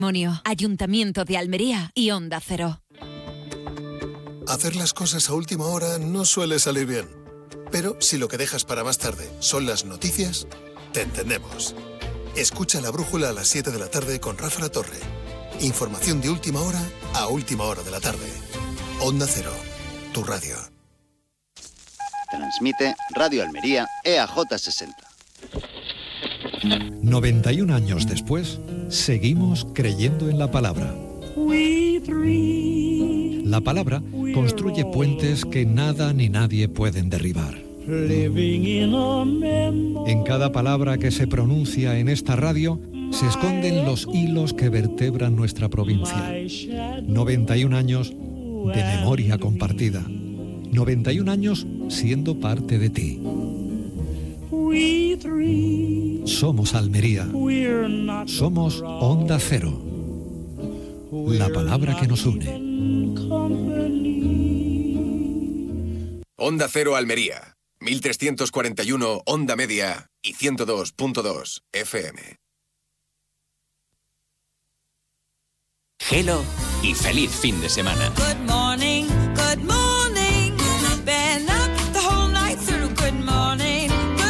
Ayuntamiento de Almería y Onda Cero. Hacer las cosas a última hora no suele salir bien. Pero si lo que dejas para más tarde son las noticias, te entendemos. Escucha La Brújula a las 7 de la tarde con Rafa La Torre. Información de última hora a última hora de la tarde. Onda Cero, tu radio. Transmite Radio Almería EAJ 60. 91 años después, seguimos creyendo en la palabra. La palabra construye puentes que nada ni nadie pueden derribar. En cada palabra que se pronuncia en esta radio se esconden los hilos que vertebran nuestra provincia. 91 años de memoria compartida. 91 años siendo parte de ti. Somos Almería. Somos Onda Cero. La palabra que nos une. Onda Cero Almería. 1341 Onda Media y 102.2 FM. Hello y feliz fin de semana. Good morning, good morning. Been up the whole night through. Good morning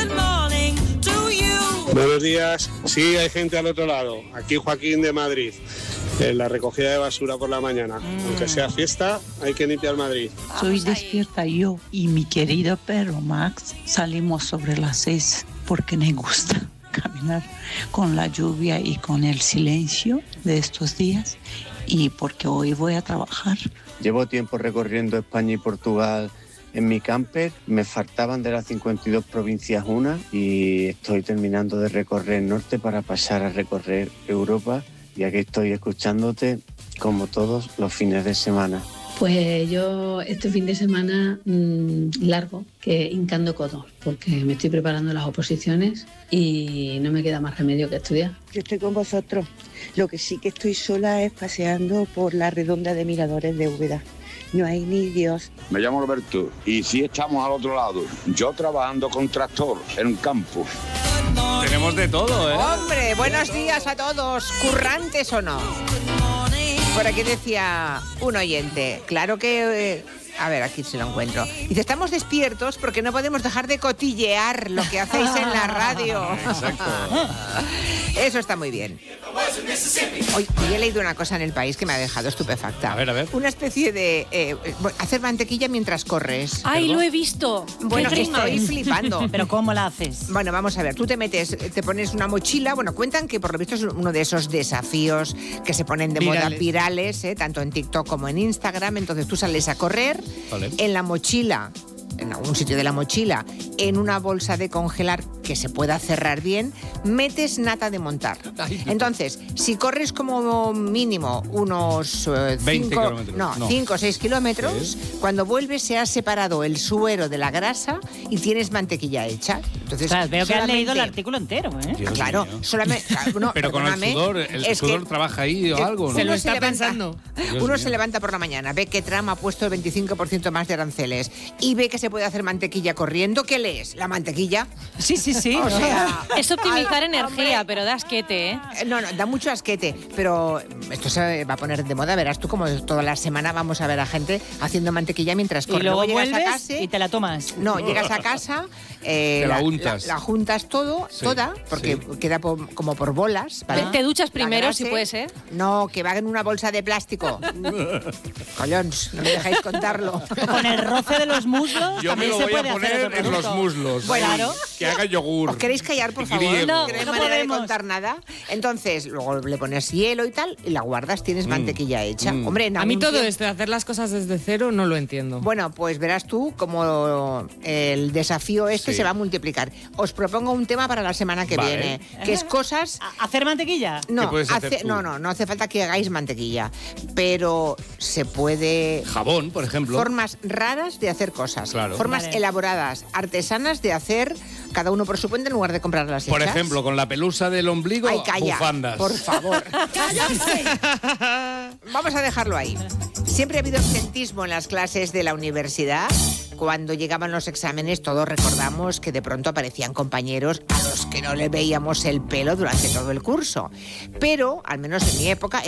to you. Buenos días. Sí, hay gente al otro lado. Aquí Joaquín de Madrid. En la recogida de basura por la mañana. Aunque sea fiesta, hay que limpiar Madrid. Soy despierta yo y mi querido perro Max. Salimos sobre las 6 porque me gusta caminar con la lluvia y con el silencio de estos días y porque hoy voy a trabajar. Llevo tiempo recorriendo España y Portugal en mi camper. Me faltaban de las 52 provincias una y estoy terminando de recorrer el norte para pasar a recorrer Europa. Y aquí estoy escuchándote como todos los fines de semana. Pues yo este fin de semana largo, que hincando codos, porque me estoy preparando las oposiciones y no me queda más remedio que estudiar. Yo estoy con vosotros. Lo que sí que estoy sola es paseando por la redonda de Miradores de Úbeda. No hay ni Dios. Me llamo Roberto y sí estamos al otro lado. Yo trabajando con tractor en un campo. Tenemos de todo, ¿eh? Hombre, buenos días a todos, currantes o no. Por aquí decía un oyente, claro que... a ver, aquí se lo encuentro. Dice, estamos despiertos porque no podemos dejar de cotillear lo que hacéis en la radio. Exacto. Eso está muy bien. Hoy he leído una cosa en El País que me ha dejado estupefacta. A ver. Una especie de... hacer mantequilla mientras corres. ¡Ay, lo he visto! Bueno, estoy flipando. ¿Pero cómo la haces? Bueno, vamos a ver. Tú te pones una mochila. Bueno, cuentan que por lo visto es uno de esos desafíos que se ponen de moda virales, tanto en TikTok como en Instagram. Entonces tú sales a correr, vale, en la mochila, en algún sitio de la mochila, en una bolsa de congelar que se pueda cerrar bien, metes nata de montar. Entonces, si corres como mínimo unos 5 o 6 kilómetros, sí, cuando vuelves se ha separado el suero de la grasa y tienes mantequilla hecha. Entonces, claro, veo que has leído el artículo entero, ¿eh? Dios claro, mío. Solamente... No, pero con el sudor trabaja ahí o algo, ¿no? Se lo está pensando. Uno se levanta por la mañana, ve que Trump ha puesto el 25% más de aranceles y ve que se puede hacer mantequilla corriendo. ¿Qué lees? ¿La mantequilla? Sí. O sea, es optimizar energía, pero da asquete, ¿eh? No, da mucho asquete, pero esto se va a poner de moda. Verás tú como toda la semana vamos a ver a gente haciendo mantequilla mientras corre. Y luego llegas vuelves a casa, y te la tomas. No, llegas a casa, la untas. La juntas toda, porque queda como por bolas, ¿vale? Te duchas primero, si puede ser. No, que va en una bolsa de plástico. Collons, no me dejáis contarlo. Con el roce de los muslos. Yo me lo voy a poner en los muslos. Bueno, claro. Que haga yogur. ¿Os queréis callar, por favor? No manera podemos de contar nada. Entonces, luego le pones hielo y tal, y la guardas, tienes mantequilla hecha. Hombre, a mí todo esto de hacer las cosas desde cero no lo entiendo. Bueno, pues verás tú como el desafío se va a multiplicar. Os propongo un tema para la semana que viene, que es cosas... ¿Hacer mantequilla? No, no hace falta que hagáis mantequilla, pero se puede... Jabón, por ejemplo. Formas raras de hacer cosas. Claro. Formas elaboradas, artesanas de hacer, cada uno por su cuenta en lugar de comprarlas hechas. Por ejemplo, con la pelusa del ombligo, bufandas. Por favor. Vamos a dejarlo ahí. Siempre ha habido absentismo en las clases de la universidad. Cuando llegaban los exámenes, todos recordamos que de pronto aparecían compañeros a los que no le veíamos el pelo durante todo el curso. Pero, al menos en mi época,